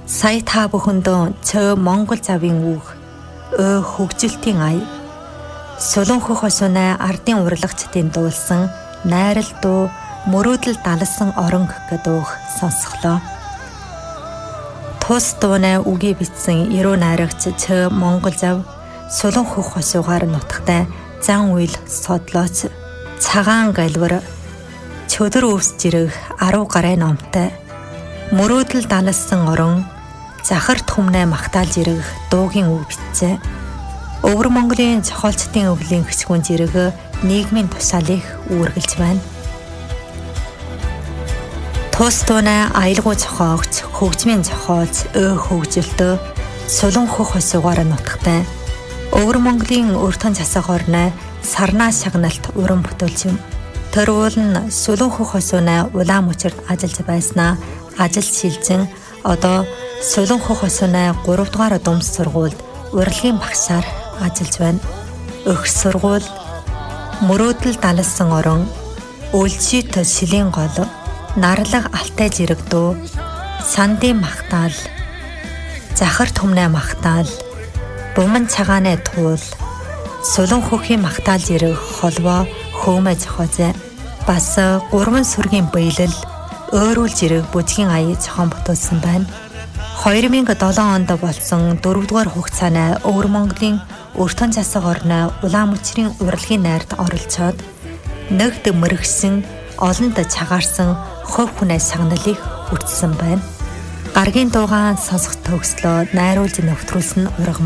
Сая та бүхэндөө цөө Монгол завын үг хөгжилтийн ая Сүлэн хөх хосунай ардын урлагчдын дуулсан найрал дуу мөрөөдөл далсан оронг гэдүүх сонсголоо. Тус дуунай үгээ бичсэн эрүү найрагч цөө Монгол зав Сүлэн хөх хосуугаар нутагтай зан үйл содлооч цагаан галвар чөдөр өвс жирэх 10 гарай номтой мөрөөдөл далсан орон захар түмнэ магтаалж ирэх дуугийн үг бичжээ. Өвөр Монголын зохиолчдын өвлийн гисгүүн зэрэг нийгмийн тушаалыг үүргэлж байна. Тус дуунай аялгау зохиогч, хөгжмийн зохиолч хөгжилтөө Сүлэн хөх хосуугаар нутагтай Өвөр Монголын өртөн засаг орны сарнаа шагналт уран бүтээлч юм. Тэр уул нь Сүлэн хөх хосуунай улаан мөчөрд ажиллаж байснаа ажилд шилжин одоо Сүлэн хөх хосуунай 3 дугаар думс сургуульд урлагийн багшаар ажиллаж байна. Өх сургууль мөрөөдөл далсан орон өлжит шилийн гол нарлаг алтай зэрэг дуу сандын магтаал захар түмнэ магтаал буман цагааны туул Сүлэн хөхийн магтаал зэрэг холбоо хөөмө зохиозээ бас 3 сүргийн бэлэл өөрүүлж ирэх бүжгийн ая зохион бүтүүлсэн байна. 2007 онд болсон 4-р хугацааны Өвөр Монголын өртөн засаг орны улаан мөчрийн урлагийн найрд оролцоод нэгд мөрөгсөн олонд чагаарсан хувь хүнээ сагналыг хүртсэн байна. Гаргийн дуугаан сонсох төгслөө найруулж нэвтрүүлсэн ураг